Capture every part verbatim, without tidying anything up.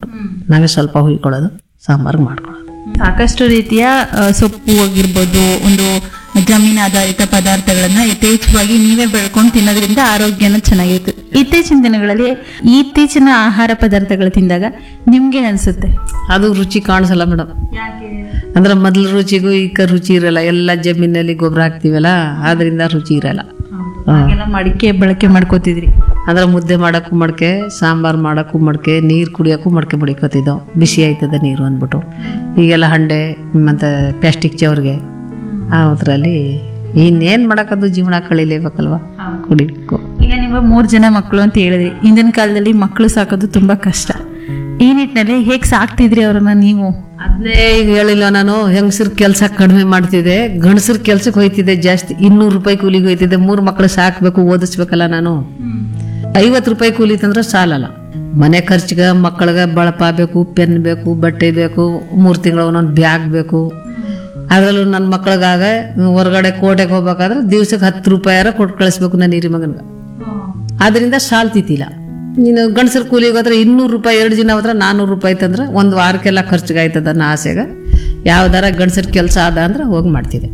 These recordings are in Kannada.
ನಾವೇ ಸ್ವಲ್ಪ ಹುಯ್ಕೊಳ್ಳೋದು, ಸಾಂಬಾರು ಮಾಡ್ಕೊಳ್ಳೋದು. ಸಾಕಷ್ಟು ರೀತಿಯ ಆ, ಸೊಪ್ಪು ಆಗಿರ್ಬೋದು, ಒಂದು ಜಮೀನು ಆಧಾರಿತ ಪದಾರ್ಥಗಳನ್ನ ಯಥೇಚ್ಛವಾಗಿ ನೀವೇ ಬೆಳ್ಕೊಂಡು ತಿನ್ನೋದ್ರಿಂದ ಆರೋಗ್ಯನ ಚೆನ್ನಾಗಿರುತ್ತೆ. ಇತ್ತೀಚಿನ ದಿನಗಳಲ್ಲಿ ಇತ್ತೀಚಿನ ಆಹಾರ ಪದಾರ್ಥಗಳು ತಿಂದಾಗ ನಿಮ್ಗೆ ಅನ್ಸುತ್ತೆ? ಅದು ರುಚಿ ಕಾಣಿಸಲ್ಲ ಮೇಡಮ್. ಅಂದ್ರೆ ಮೊದಲು ರುಚಿಗೂ ಈಗ ರುಚಿ ಇರಲ್ಲ. ಎಲ್ಲ ಜಮೀನಲ್ಲಿ ಗೊಬ್ಬರ ಹಾಕ್ತಿವಲ್ಲ, ಆದ್ರಿಂದ ರುಚಿ ಇರಲ್ಲ. ಹಾಗೆಲ್ಲ ಮಡಿಕೆ ಬಳಕೆ ಮಾಡ್ಕೋತಿದ್ರಿ. ಅಂದ್ರೆ ಮುದ್ದೆ ಮಾಡೋಕ್ಕೂ ಮಡಕೆ, ಸಾಂಬಾರು ಮಾಡೋಕ್ಕೂ ಮಡಕೆ, ನೀರು ಕುಡಿಯೋಕ್ಕೂ ಮಡಕೆ ಮಡಿಕೋತಿದ್ದೋ, ಬಿಸಿ ಆಯ್ತದ ನೀರು ಅಂದ್ಬಿಟ್ಟು. ಈಗೆಲ್ಲ ಹಂಡೆ ಮತ್ತು ಪ್ಲಾಸ್ಟಿಕ್ ಚವ್ರಿಗೆ ಅದರಲ್ಲಿ ಇನ್ನೇನು ಮಾಡೋಕ್ಕದು, ಜೀವನ ಕಳೀಲೇಬೇಕಲ್ವ, ಕುಡಿಬೇಕು. ಈಗ ನೀವು ಮೂರು ಜನ ಮಕ್ಕಳು ಅಂತ ಹೇಳಿದ್ರಿ. ಹಿಂದಿನ ಕಾಲದಲ್ಲಿ ಮಕ್ಕಳು ಸಾಕೋದು ತುಂಬಾ ಕಷ್ಟ. ಈ ನಿಟ್ಟಿನಲ್ಲಿ ಹೇಗೆ ಸಾಕ್ತಿದ್ರಿ ಅವ್ರನ್ನ ನೀವು? ಅದನ್ನೇ ಈಗ ಹೇಳಿಲ್ಲ ನಾನು. ಹೆಂಗಸ್ರ ಕೆಲಸ ಕಡಿಮೆ ಮಾಡ್ತಿದ್ದೆ, ಗಂಡಸ್ರ ಕೆಲ್ಸಕ್ಕೆ ಹೋಯ್ತಿದ್ದೆ ಜಾಸ್ತಿ. ಇನ್ನೂರು ರೂಪಾಯಿ ಕೂಲಿಗೆ ಹೋಯ್ತಿದ್ದೆ. ಮೂರು ಮಕ್ಕಳು ಸಾಕ್ಬೇಕು, ಓದಿಸ್ಬೇಕಲ್ಲ ನಾನು. ಐವತ್ತು ರೂಪಾಯಿ ಕೂಲಿ ತಂದ್ರೆ ಸಾಲಲ್ಲ. ಮನೆ ಖರ್ಚಿಗೆ, ಮಕ್ಕಳಿಗೆ ಬಳಪ ಬೇಕು, ಪೆನ್ ಬೇಕು, ಬಟ್ಟೆ ಬೇಕು, ಮೂರು ತಿಂಗಳು ಒಂದೊಂದು ಬ್ಯಾಗ್ ಬೇಕು. ಅದರಲ್ಲೂ ನನ್ನ ಮಕ್ಕಳಿಗಾಗ ಹೊರಗಡೆ ಕೋಟೆಗೆ ಹೋಗ್ಬೇಕಾದ್ರೆ ದಿವ್ಸಕ್ಕೆ ಹತ್ತು ರೂಪಾಯಾರ ಕೊಟ್ಟು ಕಳಿಸ್ಬೇಕು ನನ್ನ ಹಿರಿ ಮಗನ್ಗೆ. ಅದರಿಂದ ಸಾಲ್ತಿತ್ತಿಲ್ಲ. ನೀನು ಗಂಡಸರ ಕೂಲಿಗೆ ಹೋದ್ರೆ ಇನ್ನೂರು ರೂಪಾಯಿ, ಎರಡು ದಿನ ಹೋದ್ರೆ ನಾನ್ನೂರು ರೂಪಾಯಿ ತಂದ್ರೆ ಒಂದು ವಾರಕ್ಕೆಲ್ಲ ಖರ್ಚಿಗೆ ಆಯ್ತದ ಅನ್ನೋ ಆಸೆಗೆ ಯಾವ್ದಾರ ಗಂಡಸರ ಕೆಲಸ ಆದ ಅಂದ್ರೆ ಹೋಗಿ ಮಾಡ್ತಿದ್ದೆ.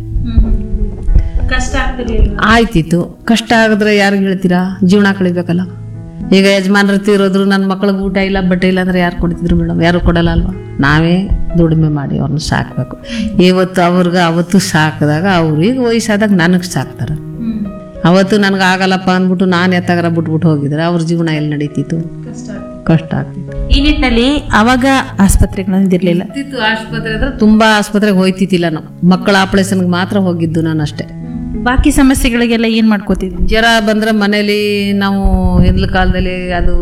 ಕಷ್ಟ ಆಗ್ತಿರ್ಲಿಲ್ಲ? ಆಯ್ತಿತ್ತು. ಕಷ್ಟ ಆಗಿದ್ರೆ ಯಾರಿಗೆ ಹೇಳ್ತೀರಾ, ಜೀವನ ಕಳಿಬೇಕಲ್ಲ. ಈಗ ಯಜಮಾನ್ರು ತೀರೋದ್ರು, ನನ್ನ ಮಕ್ಳಿಗೆ ಊಟ ಇಲ್ಲ, ಬಟ್ಟೆ ಇಲ್ಲ ಅಂದ್ರೆ ಯಾರು ಕೊಡ್ತಿದ್ರು ಮೇಡಮ್? ಯಾರು ಕೊಡಲ್ಲ ಅಲ್ವಾ. ನಾವೇ ದುಡಿಮೆ ಮಾಡಿ ಅವ್ರನ್ನ ಸಾಕ್ಬೇಕು. ಇವತ್ತು ಅವ್ರಿಗೆ ಅವತ್ತು ಸಾಕಿದಾಗ ಅವ್ರಿಗೆ ವಯಸ್ಸಾದಾಗ ನನಗೆ ಸಾಕ್ತಾರೆ. ಅವತ್ತು ನನಗೆ ಆಗಲ್ಲಪ್ಪ ಅಂದ್ಬಿಟ್ಟು ನಾನು ಎತ್ತಾಗರ ಬಿಟ್ಬಿಟ್ಟು ಹೋಗಿದ್ರೆ ಅವ್ರ ಜೀವನ ಎಲ್ಲಿ ನಡೀತಿತ್ತು? ಕಷ್ಟ ಆಗ್ತಿತ್ತು. ಈ ನಿಟ್ಟಿನಲ್ಲಿ ಅವಾಗ ಆಸ್ಪತ್ರೆಗಳಿರ್ಲಿಲ್ಲ. ಆಸ್ಪತ್ರೆ ಅಂದ್ರೆ ತುಂಬಾ ಆಸ್ಪತ್ರೆಗೆ ಹೋಯ್ತಿತ್ತಿಲ್ಲ ನಾವು. ಮಕ್ಕಳ ಆಪರೇಷನ್ಗೆ ಮಾತ್ರ ಹೋಗಿದ್ದು ನಾನು ಅಷ್ಟೇ. ಬಾಕಿ ಸಮಸ್ಯೆಗಳಿಗೆಲ್ಲ ಏನ್ ಮಾಡ್ಕೋತಿದ್ವಿ? ಜ್ವರ ಬಂದ್ರೆ ಮನೇಲಿ ನಾವು ಹಿಂದ್ಲ ಕಾಲದಲ್ಲಿ ಅದು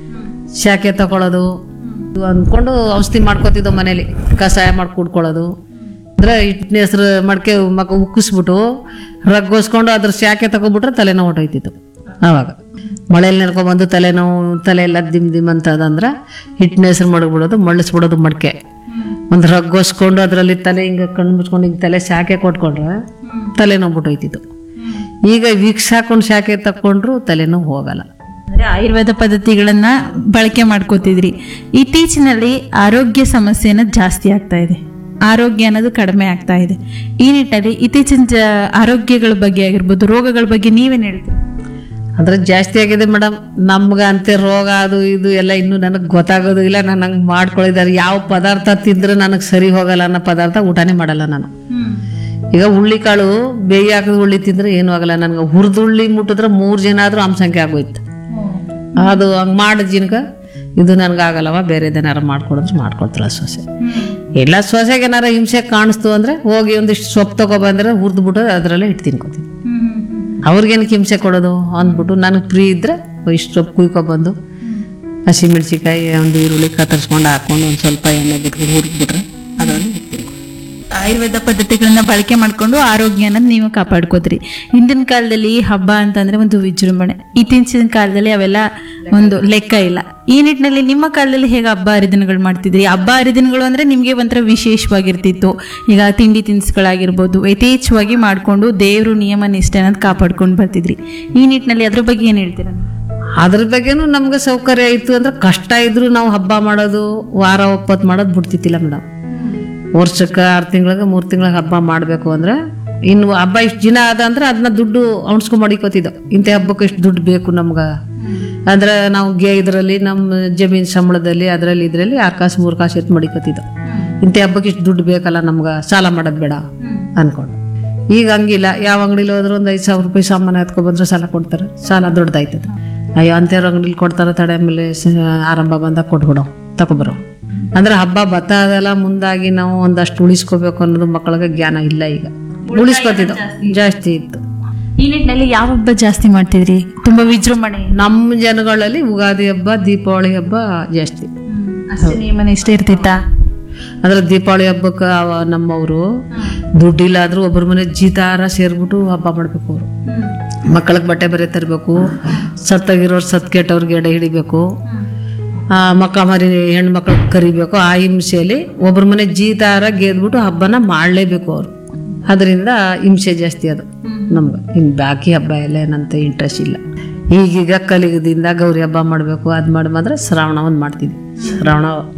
ಶಾಖೆ ತಗೊಳ್ಳೋದು ಅಂದ್ಕೊಂಡು ಔಷಧಿ ಮಾಡ್ಕೋತಿದ್ದೋ ಮನೇಲಿ. ಕಷಾಯ ಮಾಡಿ ಕುಡ್ಕೊಳ್ಳೋದು. ಅಂದ್ರೆ ಹಿಟ್ಟಿನ ಹೆಸರು ಮಡ್ಕೆ ಮಕ್ಕ ಉಕ್ಕಿಸ್ಬಿಟ್ಟು ರಗ್ಗೋಸ್ಕೊಂಡು ಅದ್ರ ಶಾಖೆ ತಗೊಬಿಟ್ರೆ ತಲೆನೋವು ಹೊಟ್ಟೋಯ್ತಿತ್ತು. ಆವಾಗ ಮಳೆಯಲ್ಲಿ ನೆನ್ಕೊಂಡ್ಬಂದು ತಲೆನೋವು, ತಲೆ ಎಲ್ಲ ದಿಮ್ ದಿಮ್ ಅಂತದಂದ್ರೆ ಹಿಟ್ಟಿನ ಹೆಸರು ಮಡಗ್ಬಿಡೋದು, ಮಳ್ಳಿಸ್ಬಿಡೋದು ಮಡ್ಕೆ. ಒಂದು ರಗ್ಗೋಸ್ಕೊಂಡು ಅದರಲ್ಲಿ ತಲೆ ಹಿಂಗೆ ಕಣ್ಣು ಮುಚ್ಕೊಂಡು ಹಿಂಗೆ ತಲೆ ಶಾಖೆ ಕೊಟ್ಕೊಂಡ್ರೆ ತಲೆನೋವು ಬಿಟ್ಟೋಯ್ತಿತ್ತು. ಈಗ ವೀಕ್ಸ್ ಹಾಕೊಂಡು ಶಾಖೆ ತಕೊಂಡ್ರು ತಲೆನೋವು ಹೋಗಲ್ಲ. ಅಂದ್ರೆ ಆಯುರ್ವೇದ ಪದ್ಧತಿಗಳನ್ನ ಬಳಕೆ ಮಾಡ್ಕೋತಿದ್ರಿ. ಇತ್ತೀಚಿನಲ್ಲಿ ಆರೋಗ್ಯ ಸಮಸ್ಯೆನ ಜಾಸ್ತಿ ಆಗ್ತಾ ಇದೆ, ಆರೋಗ್ಯ ಅನ್ನೋದು ಕಡಿಮೆ ಆಗ್ತಾ ಇದೆ. ಈ ನಿಟ್ಟಿನಲ್ಲಿ ಇತ್ತೀಚಿನ ಜ ಆರೋಗ್ಯಗಳ ಬಗ್ಗೆ ಆಗಿರ್ಬೋದು, ರೋಗಗಳ ಬಗ್ಗೆ ನೀವೇನು ಹೇಳ್ತೀರಿ? ಅಂದ್ರೆ ಜಾಸ್ತಿ ಆಗಿದೆ ಮೇಡಮ್. ನಮ್ಗೆ ಅಂತೆ ರೋಗ ಅದು ಇದು ಎಲ್ಲ ಇನ್ನೂ ನನಗೆ ಗೊತ್ತಾಗೋದು ಇಲ್ಲ. ನಾನು ಹಂಗೆ ಮಾಡ್ಕೊಳ್ಳಿದ್ದಾರೆ. ಯಾವ ಪದಾರ್ಥ ತಿಂದ್ರೆ ನನಗೆ ಸರಿ ಹೋಗಲ್ಲ ಅನ್ನೋ ಪದಾರ್ಥ ಊಟನೇ ಮಾಡಲ್ಲ ನಾನು. ಈಗ ಹುಳ್ಳಿಕಾಳು ಬೇಯಿ ಹಾಕಿದ ಹುಳ್ಳಿ ತಿಂದ್ರೆ ಏನೂ ಆಗಲ್ಲ ನನಗೆ. ಹುರಿದುಳ್ಳಿ ಮುಟ್ಟಿದ್ರೆ ಮೂರು ಜನ ಆದ್ರೂ ಅಂಶಂಖ್ಯೆ ಆಗೋಯ್ತು. ಅದು ಹಂಗೆ ಮಾಡಿದ ಜಿನ್ಕ ಇದು ನನಗೆ ಆಗಲ್ಲವ, ಬೇರೆದೇನಾರ ಮಾಡ್ಕೊಡಿದ್ರೆ ಮಾಡ್ಕೊಡ್ತಾಳ ಸೊಸೆ. ಎಲ್ಲ ಸೊಸೆಗೆ ಏನಾರ ಹಿಂಸೆ ಕಾಣಿಸ್ತು ಅಂದ್ರೆ ಹೋಗಿ ಒಂದಿಷ್ಟು ಸೊಪ್ಪು ತಗೊಬಂದ್ರೆ ಹುರಿದು ಬಿಟ್ಟು ಅದರಲ್ಲೇ ಇಟ್ಟು ತಿನ್ಕೋತೀನಿ. ಅವ್ರಿಗೇನಕ್ಕೆ ಹಿಂಸೆ ಕೊಡೋದು ಅಂದ್ಬಿಟ್ಟು ನನಗೆ ಫ್ರೀ ಇದ್ರೆ ಇಷ್ಟು ಸೊಪ್ಪು ಕುಯ್ಕೊಬಂದು ಹಸಿಮೆಣ್ಸಿಕಾಯಿ ಒಂದು ಈರುಳ್ಳಿ ಕತ್ತರಿಸ್ಕೊಂಡು ಹಾಕೊಂಡು ಒಂದು ಸ್ವಲ್ಪ ಎಣ್ಣೆ ಬಿಟ್ಕೊಂಡು ಹುರಿದ್ಬಿಟ್ರೆ ಅದರಲ್ಲಿ ಇಡ್ತೀನಿ. ಆಯುರ್ವೇದ ಪದ್ಧತಿಗಳನ್ನ ಬಳಕೆ ಮಾಡ್ಕೊಂಡು ಆರೋಗ್ಯನ ನೀವು ಕಾಪಾಡ್ಕೋದ್ರಿ. ಹಿಂದಿನ ಕಾಲದಲ್ಲಿ ಹಬ್ಬ ಅಂತಂದ್ರೆ ಒಂದು ವಿಜೃಂಭಣೆ, ಇತ್ತೀಚಿನ ಕಾಲದಲ್ಲಿ ಅವೆಲ್ಲ ಒಂದು ಲೆಕ್ಕ ಇಲ್ಲ. ಈ ನಿಟ್ಟಿನಲ್ಲಿ ನಿಮ್ಮ ಕಾಲದಲ್ಲಿ ಹೇಗೆ ಹಬ್ಬ ಹರಿದಿನಗಳು ಮಾಡ್ತಿದ್ರಿ? ಹಬ್ಬ ಹರಿದಿನಗಳು ಅಂದ್ರೆ ನಿಮ್ಗೆ ಒಂಥರ ವಿಶೇಷವಾಗಿರ್ತಿತ್ತು. ಈಗ ತಿಂಡಿ ತಿನಿಸುಗಳಾಗಿರ್ಬೋದು ಯಥೇಚ್ಛವಾಗಿ ಮಾಡ್ಕೊಂಡು ದೇವ್ರು ನಿಯಮ ನಿಷ್ಠೆ ಅನ್ನೋದು ಕಾಪಾಡ್ಕೊಂಡು ಬರ್ತಿದ್ರಿ. ಈ ನಿಟ್ಟಿನಲ್ಲಿ ಅದ್ರ ಬಗ್ಗೆ ಏನ್ ಹೇಳ್ತೀರಾ? ಅದ್ರ ಬಗ್ಗೆನೂ ನಮ್ಗೆ ಸೌಕರ್ಯ ಇತ್ತು ಅಂದ್ರೆ ಕಷ್ಟ ಇದ್ರು ನಾವು ಹಬ್ಬ ಮಾಡೋದು, ವಾರ ಒಪ್ಪತ್ತು ಮಾಡೋದು ಬಿಡ್ತಿತ್ತಿಲ್ಲ ಮೇಡಮ್. ವರ್ಷಕ್ಕೆ ಆರು ತಿಂಗಳಿಗೆ ಮೂರು ತಿಂಗಳಿಗೆ ಹಬ್ಬ ಮಾಡಬೇಕು ಅಂದ್ರೆ ಇನ್ನು ಹಬ್ಬ ಇಷ್ಟು ದಿನ ಅದ ಅಂದ್ರೆ ಅದನ್ನ ದುಡ್ಡು ಅವಣ್ಸ್ಕೊಂಡ್ ಮಾಡಿಕೋತಿದ್ದೋ. ಇಂಥ ಹಬ್ಬಕ್ಕೆ ಇಷ್ಟು ದುಡ್ಡು ಬೇಕು ನಮ್ಗೆ ಅಂದ್ರೆ ನಾವು ಗೆ ಇದರಲ್ಲಿ ನಮ್ಮ ಜಮೀನ್ ಸಂಬಳದಲ್ಲಿ ಅದರಲ್ಲಿ ಇದರಲ್ಲಿ ಆರು ಕಾಸು ಮೂರು ಕಾಸು ಎತ್ತು ಮಾಡಿಕೋತಿದ್ದೋ. ಇಂಥ ಹಬ್ಬಕ್ಕೆ ಇಷ್ಟು ದುಡ್ಡು ಬೇಕಲ್ಲ ನಮ್ಗೆ, ಸಾಲ ಮಾಡೋದು ಬೇಡ ಅನ್ಕೊಂಡು. ಈಗ ಹಂಗಿಲ್ಲ. ಯಾವ ಅಂಗಡಿಲಿ ಹೋದ್ರೆ ಒಂದು ಐದು ಸಾವಿರ ರೂಪಾಯಿ ಸಾಮಾನು ಎತ್ಕೊಬಂದ್ರೆ ಸಾಲ ಕೊಡ್ತಾರೆ. ಸಾಲ ದೊಡ್ಡದಾಯ್ತದೆ. ಅಯ್ಯೋ ಅಂಥವ್ರ ಅಂಗಡಿಲಿ ಕೊಡ್ತಾರೆ, ತಡೆ ಆಮೇಲೆ ಆರಂಭ ಬಂದಾಗ ಕೊಟ್ಬಿಡೋ ತಗೊಬರೋ ಅಂದ್ರೆ ಹಬ್ಬ ಬತ್ತ ಅದೆಲ್ಲ ಮುಂದಾಗಿ ನಾವು ಒಂದಷ್ಟು ಉಳಿಸ್ಕೋಬೇಕು ಅನ್ನೋದು ಮಕ್ಕಳಿಗೆ ಜ್ಞಾನ ಇಲ್ಲ. ಈಗ ಉಳಿಸ್ಕೊತಿದ್ದೋ ಜಾಸ್ತಿ ಇತ್ತು. ಈ ನಿಟ್ಟಿನಲ್ಲಿ ಯಾವ ಹಬ್ಬ ಜಾಸ್ತಿ ಮಾಡ್ತಿದ್ರಿ? ತುಂಬಾ ವಿಜೃಂಭಣೆ ನಮ್ಮ ಜನಗಳಲ್ಲಿ ಯುಗಾದಿ ಹಬ್ಬ, ದೀಪಾವಳಿ ಹಬ್ಬ ಜಾಸ್ತಿ. ನಿಯಮ ನಿಷ್ಠೆ ಇರ್ತಿತ್ತಾ? ಅಂದ್ರೆ ದೀಪಾವಳಿ ಹಬ್ಬಕ್ಕೆ ನಮ್ಮವರು ದುಡ್ಡಿಲ್ಲ ಆದ್ರೂ ಒಬ್ಬರ ಮನೆ ಜೀತಾರ ಸೇರ್ಬಿಟ್ಟು ಹಬ್ಬ ಮಾಡ್ಬೇಕು. ಅವರು ಮಕ್ಕಳಿಗೆ ಬಟ್ಟೆ ಬರೆ ತರಬೇಕು, ಸತ್ತಾಗಿರೋರು ಸತ್ ಕೆಟ್ಟವ್ರಿಗೆ ಎಡೆ ಹಿಡಿಬೇಕು, ಮಕ್ಕ ಮರಿ ಹೆಣ್ಮಕ್ಳಿಗೆ ಕರಿಬೇಕು. ಆ ಹಿಂಸೆಯಲ್ಲಿ ಒಬ್ಬರ ಮನೆ ಜೀತಾರ ಗೆದ್ಬಿಟ್ಟು ಹಬ್ಬನ ಮಾಡಲೇಬೇಕು ಅವರು. ಅದರಿಂದ ಹಿಂಸೆ ಜಾಸ್ತಿ ಅದು ನಮ್ಗೆ. ಇನ್ನು ಬಾಕಿ ಹಬ್ಬ ಎಲ್ಲ ಏನಂತ ಇಂಟ್ರೆಸ್ಟ್ ಇಲ್ಲ. ಈಗೀಗ ಕಲಿಗದಿಂದ ಗೌರಿ ಹಬ್ಬ ಮಾಡಬೇಕು, ಅದು ಮಾಡಿ ಮಾತ್ರ ಶ್ರಾವಣ ಒಂದು ಮಾಡ್ತಿದ್ವಿ. ಶ್ರಾವಣ